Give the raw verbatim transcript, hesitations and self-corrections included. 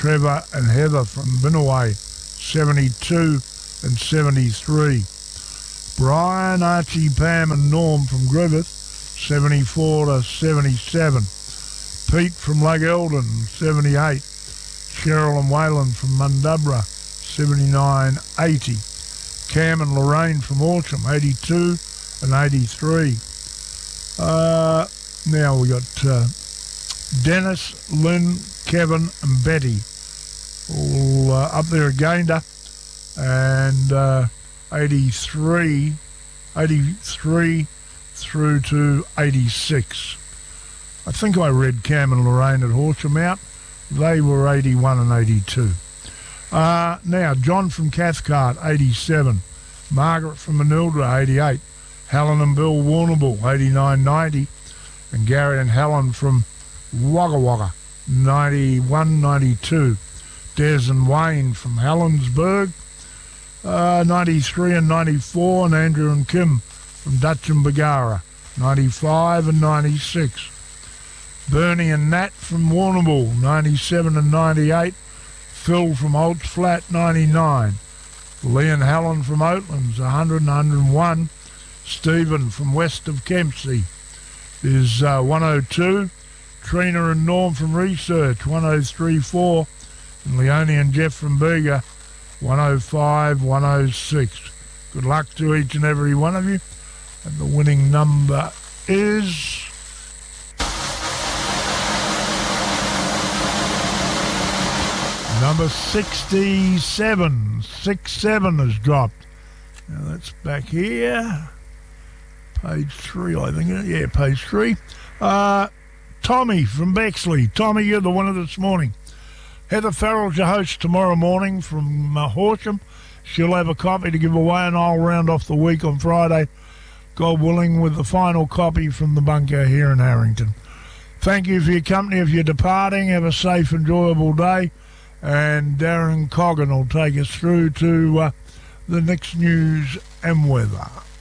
Trevor and Heather from Binnaway, seventy-two and seventy-three. Brian, Archie, Pam and Norm from Griffith, seventy-four to seventy-seven. Pete from Lake Eldon, seventy-eight. Cheryl and Wayland from Mundubra, seventy-nine eighty. Cam and Lorraine from Orcham, eighty-two and eighty-three. Uh, now we got uh, Dennis, Lynn, Kevin and Betty all uh, up there at Gayndah, and uh, eighty-three, eighty-three through to eighty-six. I think I read Cam and Lorraine at Horsham out. They were eighty-one and eighty-two. Uh, now, John from Cathcart, eighty-seven. Margaret from Manildra, eighty-eight. Helen and Bill Warrnambool, eighty-nine ninety. And Gary and Helen from Wagga Wagga, ninety-one ninety-two. Des and Wayne from Helensburgh, uh, ninety-three and ninety-four. And Andrew and Kim from Dutch and Bagara, ninety-five and ninety-six. Bernie and Nat from Warrnambool, ninety-seven and ninety-eight. Phil from Holt's Flat, ninety-nine. Lee and Helen from Oatlands, one hundred and one hundred and one. Stephen from west of Kempsey is uh, one oh two. Trina and Norm from Research, one oh three point four. And Leonie and Jeff from Bega, one oh five, one oh six. Good luck to each and every one of you. And the winning number is... number sixty-seven. sixty-seven has dropped. Now that's back here. Page three, I think. Yeah, page three. Uh, Tommy from Bexley. Tommy, you're the winner this morning. Heather Farrell's your host tomorrow morning from uh, Horsham. She'll have a copy to give away, and I'll round off the week on Friday, God willing, with the final copy from the bunker here in Harrington. Thank you for your company. If you're departing, have a safe, enjoyable day. And Darren Coggan will take us through to uh, the next news and weather.